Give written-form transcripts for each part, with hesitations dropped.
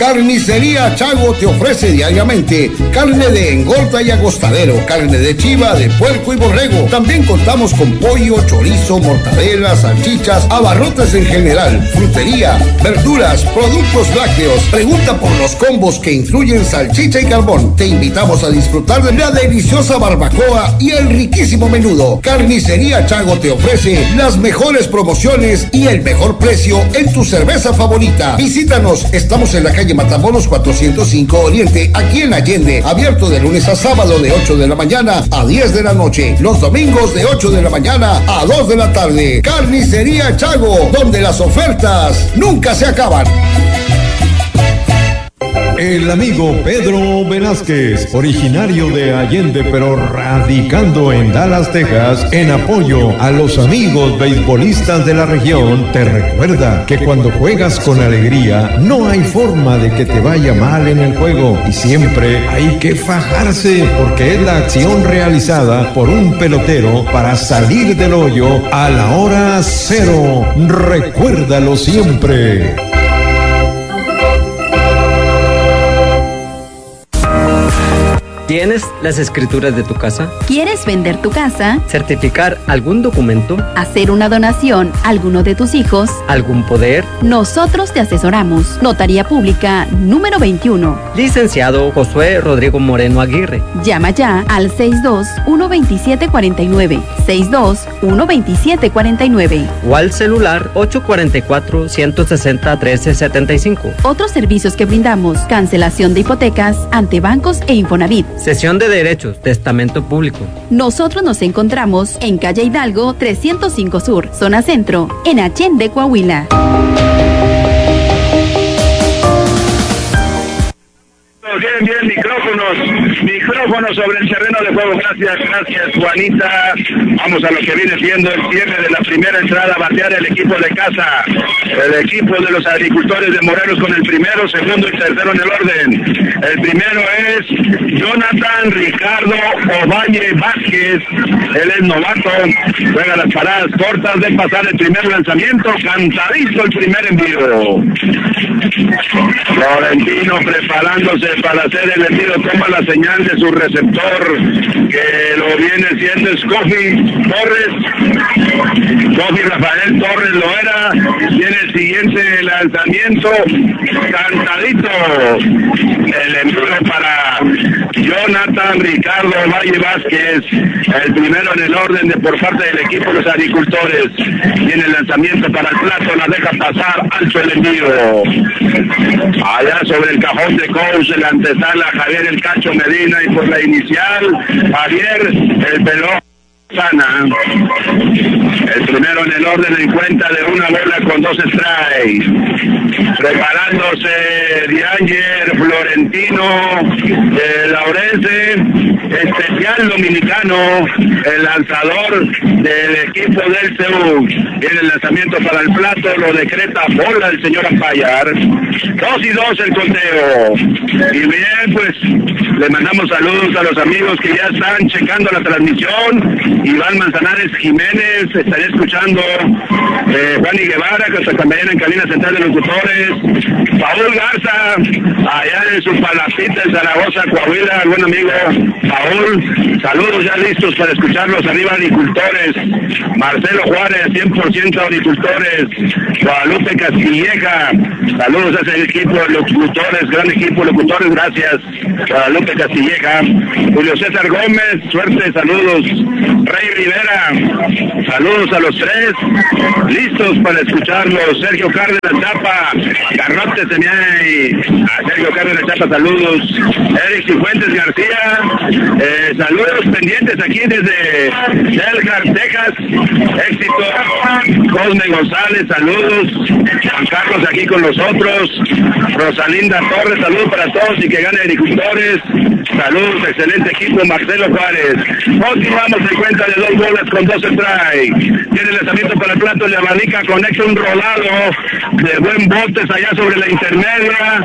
Carnicería Chago te ofrece diariamente carne de engorda y agostadero, carne de chiva, de puerco y borrego. También contamos con pollo, chorizo, mortadela, salchichas, abarrotes en general, frutería, verduras, productos lácteos. Pregunta por los combos que incluyen salchicha y carbón. Te invitamos a disfrutar de la deliciosa barbacoa y el riquísimo menudo. Carnicería Chago te ofrece las mejores promociones y el mejor precio en tu cerveza favorita. Visítanos, estamos en la calle Matamoros 405 Oriente, aquí en Allende, abierto de lunes a sábado de 8 de la mañana a 10 de la noche, los domingos de 8 de la mañana a 2 de la tarde. Carnicería Chago, donde las ofertas nunca se acaban. El amigo Pedro Velázquez, originario de Allende pero radicando en Dallas, Texas, en apoyo a los amigos beisbolistas de la región, te recuerda que cuando juegas con alegría no hay forma de que te vaya mal en el juego y siempre hay que fajarse porque es la acción realizada por un pelotero para salir del hoyo a la hora cero. Recuérdalo siempre. ¿Tienes las escrituras de tu casa? ¿Quieres vender tu casa? ¿Certificar algún documento? ¿Hacer una donación a alguno de tus hijos? ¿Algún poder? Nosotros te asesoramos. Notaría Pública número 21. Licenciado Josué Rodrigo Moreno Aguirre. Llama ya al 62-127-49. 62-127-49. O al celular 844-160-1375. Otros servicios que brindamos: cancelación de hipotecas ante bancos e Infonavit. Cesión de derechos, testamento público. Nosotros nos encontramos en calle Hidalgo 305 Sur, zona centro, en Allende, Coahuila. Bien, micrófonos sobre el terreno de juego. Gracias, Juanita. Vamos a lo que viene siendo el cierre de la primera entrada, batear el equipo de casa. El equipo de los agricultores de Morelos con el primero, segundo y tercero en el orden. El primero es Jonathan Ricardo Ovalle Vázquez. Él es novato, juega las paradas cortas de pasar el primer lanzamiento, cantadito el primer envío. Florentino preparándose para hacer el envío, toma la señal de su receptor, que lo viene siendo es Kofi Rafael Torres lo era. Tiene el siguiente lanzamiento, cantadito el envío para Jonathan Ricardo Valle Vázquez, el primero en el orden de por parte del equipo de los agricultores. Tiene el lanzamiento para el plato, la deja pasar, alto el envío. Allá sobre el cajón de coach, el antesala Javier El Cacho Medina, y por la inicial Javier El Pelón Sana. El primero en el orden en cuenta de una bola con 2 strikes. Preparándose Dianger Florentino Laurense, especial dominicano, el lanzador del equipo del CEU. Viene el lanzamiento para el plato, lo decreta bola el señor Ampayar. 2-2 el conteo. Y bien, pues le mandamos saludos a los amigos que ya están checando la transmisión. Iván Manzanares Jiménez, estaría escuchando Juan y Guevara, que está también en cabina central de locutores. Paul Garza, allá en su palacita en Zaragoza, Coahuila, buen amigo Paul. Saludos ya listos para escucharlos. Arriba agricultores. Marcelo Juárez, 100% agricultores. Guadalupe Castilleja, saludos a ese equipo de locutores, gran equipo de locutores, gracias. Guadalupe Castilleja. Julio César Gómez, suerte, saludos. Rey Rivera, saludos a los tres, listos para escucharlos. Sergio Cárdenas Chapa, Garrote Semiay, a Sergio Cárdenas Chapa, saludos. Eric Cifuentes García, saludos pendientes aquí desde Delgar, Texas, éxito. Cosme González, saludos. Juan Carlos aquí con nosotros. Rosalinda Torres, saludos para todos y que gane agricultores. Saludos, excelente equipo. Marcelo Juárez. Continuamos en cuenta de 2 bolas con 2 strikes. Tiene el lanzamiento para el plato, le abanica, conecta un rolado de buen botes allá sobre la intermedia.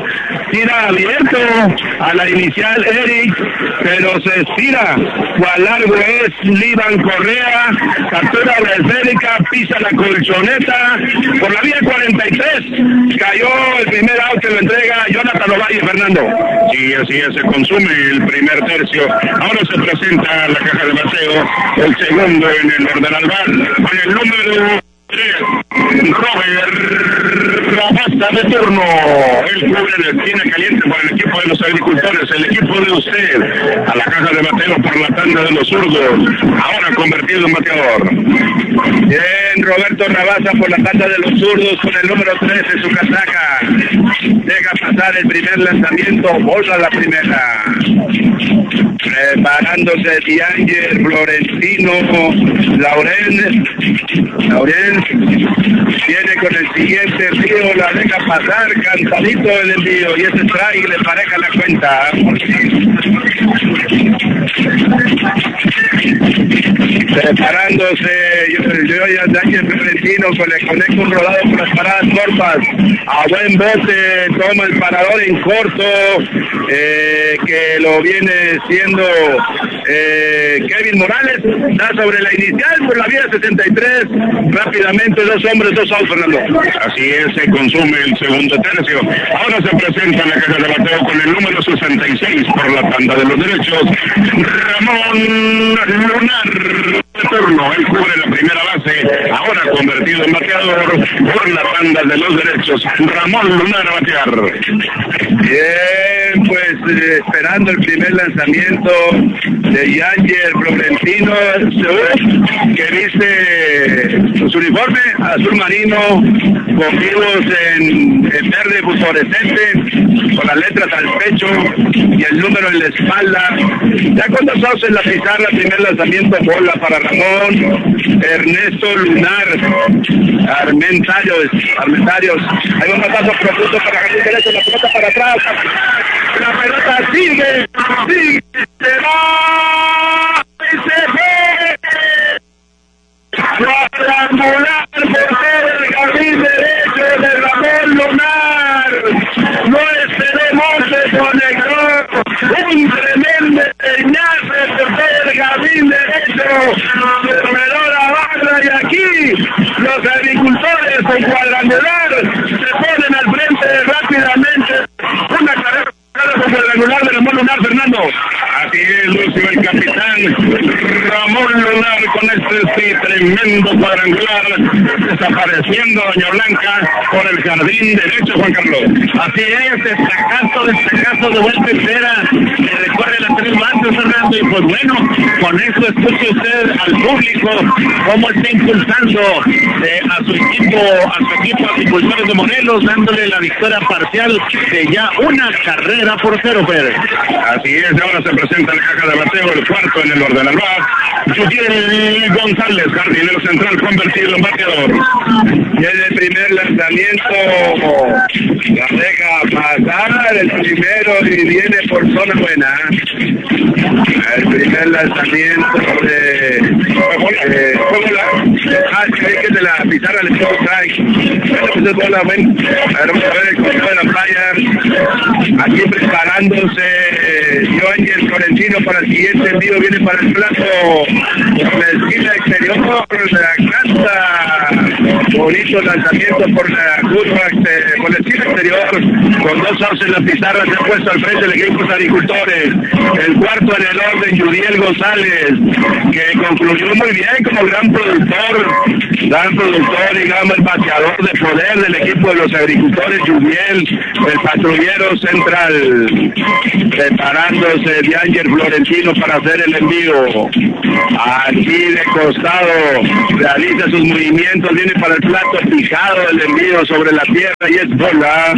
tira abierto a la inicial Eric, pero se estira. Cual largo es Liban Correa, captura la esférica, pisa la colchoneta por la vía 43. Cayó el primer out que lo entrega Jonathan Ovalle, Fernando. Sí, así es, se consume el primer tercio. Ahora se presenta la caja de bateo, el segundo en el orden al bar, con el número 3, Robert Rabasa de turno. Él cubre la esquina caliente para el equipo de los agricultores, el equipo de usted, a la caja de bateo por la tanda de los zurdos, ahora convertido en bateador. Bien, Roberto Rabasa por la tanda de los zurdos con el número 3 en su casaca. Deja pasar el primer lanzamiento, bola la primera. Preparándose Diángel Florentino Lauren viene con el siguiente envío, la deja pasar, cansadito el envío, y ese strike le pareja la cuenta. Preparándose Diángel Florentino, le conecta un rodado por las paradas cortas, a buen bote, toma el parador en corto, que lo viene siendo Kevin Morales, da sobre la inicial por la vía 63, rápidamente dos hombres, dos outs, Fernando. Así es, se consume el segundo tercio. Ahora se presenta en la caja de bateo con el número 66 por la tanda de los derechos, Ramón Lunar de turno. Él cubre la primera base, ahora convertido en bateador por la tanda de los derechos, Ramón Lunar a batear. Bien, pues esperando el primer lanzamiento de Yánger Florentino, que viste su uniforme azul marino, cogidos en verde fosforescente, con las letras al pecho y el número en la espalda. Ya con dos outs en la pizarra, primer lanzamiento, bola para Ramón. Ernesto Lunar, Armentarios. Hay un paso profundo para Jardín Derecho, la pelota para atrás. La pelota sigue, se va y se fue. Cuadrangular por todo el jardín derecho de Ramón Lunar. No esperemos, se conectó un tremendo peñazo por todo el jardín derecho. Corredor a barra, y aquí los agricultores con cuadrangular se ponen al frente rápidamente. Una carrera cuadrangular de Ramón Lunar, Fernando. Así es, Lucio, el capitán Ramón Lunar con este tremendo cuadrangular, desapareciendo Doña Blanca por el jardín derecho, Juan Carlos. Así es, destacazo de vuelta entera, que recorre las tres bases, Fernando, y pues bueno, con eso escuche usted al público cómo está impulsando a su equipo Agricultores de Morelos, dándole la victoria parcial de ya 1-0, Pérez. Así es, ahora se presenta la caja de bateo, el cuarto en el orden al bar, Judiel González, jardinero central, convertido en bateador. Y en el primer lanzamiento la deja pasar, el primero, y viene por zona buena. El primer lanzamiento creí que de la pizarra le puedo traer. Esa es bola, bueno. Vamos a ver el conteo de la playa. Aquí preparándose Joángel Florentino para el siguiente envío, viene para el plato por la esquina exterior, la canta. Bonito lanzamiento por la curva, por la esquina exterior, con dos outs en la pizarra, se ha puesto al frente el equipo de agricultores. El cuarto en el orden, Judiel González, que concluyó muy bien como gran productor y gran bateador de poder del equipo de los agricultores. Judiel, el patrullero central, preparándose Diángel Florentino para hacer el envío. Aquí de costado realiza sus movimientos, viene para el plato fijado el envío sobre la tierra y es bola.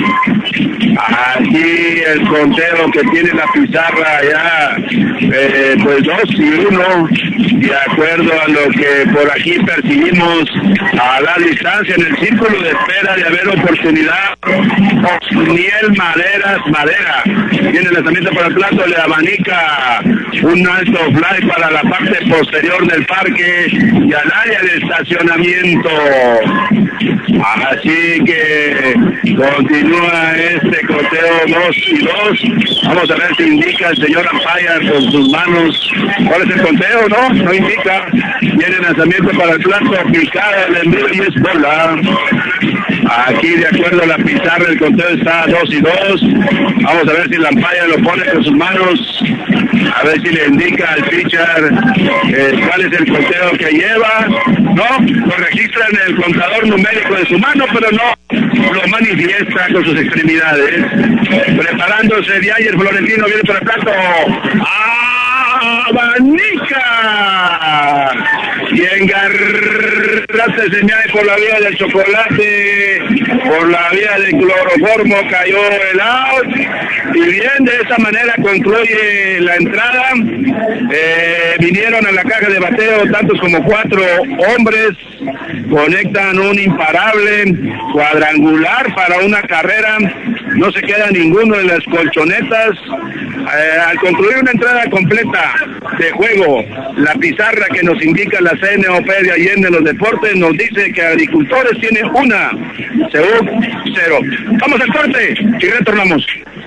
Aquí el conteo que tiene la pizarra ya, pues 2-1, de acuerdo a lo que por aquí percibimos a la distancia en el círculo de espera de haber oportunidad. Osniel Madera viene el lanzamiento para el plato, le abanica un alto fly para la parte posterior del parque y al área de estacionamiento. Así que continúa este conteo 2-2. Vamos a ver si indica el señor Ampaya con sus manos. ¿Cuál es el conteo? No indica. Viene lanzamiento para el flanco, picada el envío y es bola. Aquí de acuerdo a la pizarra el conteo está 2-2. Vamos a ver si la Ampaya lo pone con sus manos. A ver si le indica al pitcher cuál es el conteo que lleva. No, lo registra en el contador numérico de su mano, pero no lo manifiesta con sus extremidades. Preparándose de ayer, Florentino viene por el plato. ¡Abanica! Y engarrate señal por la vía del chocolate, por la vía del cloroformo cayó el out. Y bien, de esa manera concluye la entrada. Vinieron a la caja de bateo tantos como 4 hombres. Conectan un imparable cuadrangular para una carrera. No se queda ninguno de las colchonetas. Al concluir una entrada completa de juego, la pizarra que nos indica la CNOP de Allende en los deportes nos dice que Agricultores tiene 1, Seúl 0. Vamos al corte y retornamos.